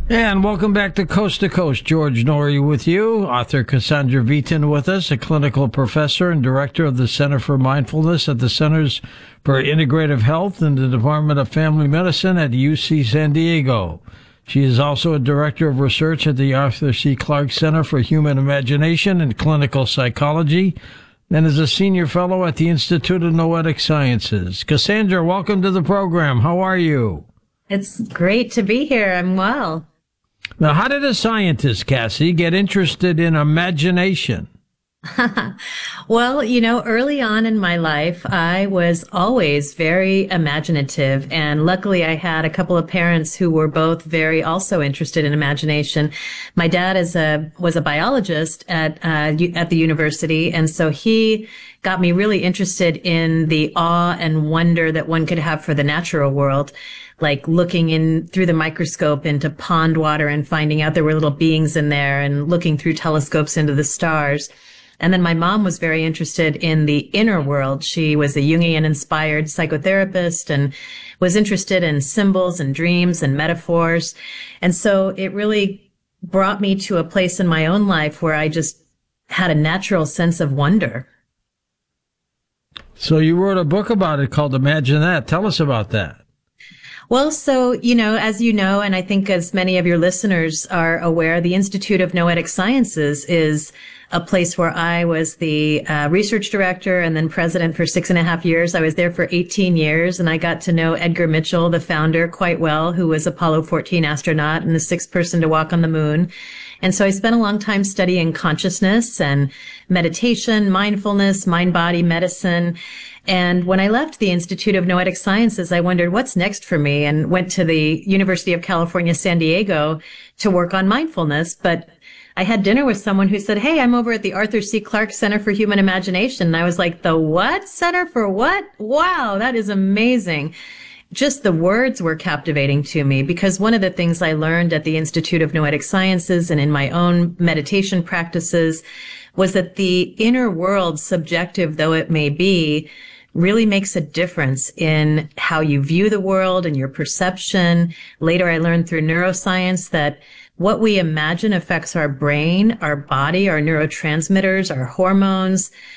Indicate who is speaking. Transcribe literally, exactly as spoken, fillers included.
Speaker 1: And welcome back to Coast to Coast. George Noory with you. Author Cassandra Vitin with us, a clinical professor and director of the Center for Mindfulness at the Centers for Integrative Health in the Department of Family Medicine at U C San Diego. She is also a director of research at the Arthur C. Clarke Center for Human Imagination and Clinical Psychology, and is a senior fellow at the Institute of Noetic Sciences. Cassandra, welcome to the program. How are you?
Speaker 2: It's great to be here. I'm well.
Speaker 1: Now, how did a scientist, Cassie, get interested in imagination?
Speaker 2: Well, you know, early on in my life, I was always very imaginative. And luckily, I had a couple of parents who were both very also interested in imagination. My dad is a was a biologist at uh, at the university. And so he got me really interested in the awe and wonder that one could have for the natural world, like looking in through the microscope into pond water and finding out there were little beings in there, and looking through telescopes into the stars. And then my mom was very interested in the inner world. She was a Jungian-inspired psychotherapist and was interested in symbols and dreams and metaphors. And so it really brought me to a place in my own life where I just had a natural sense of wonder.
Speaker 1: So you wrote a book about it called Imagine That. Tell us about that.
Speaker 2: Well, so, you know, as you know, and I think as many of your listeners are aware, the Institute of Noetic Sciences is a place where I was the uh, research director and then president for six and a half years. I was there for eighteen years, and I got to know Edgar Mitchell, the founder, quite well, who was Apollo fourteen astronaut and the sixth person to walk on the moon. And so I spent a long time studying consciousness and meditation, mindfulness, mind-body medicine. And when I left the Institute of Noetic Sciences, I wondered what's next for me, and went to the University of California, San Diego to work on mindfulness. But I had dinner with someone who said, "Hey, I'm over at the Arthur C. Clarke Center for Human Imagination." And I was like, "The what? Center for what? Wow, that is amazing." Just the words were captivating to me, because one of the things I learned at the Institute of Noetic Sciences and in my own meditation practices was that the inner world, subjective though it may be, really makes a difference in how you view the world and your perception. Later, I learned through neuroscience that what we imagine affects our brain, our body, our neurotransmitters, our hormones.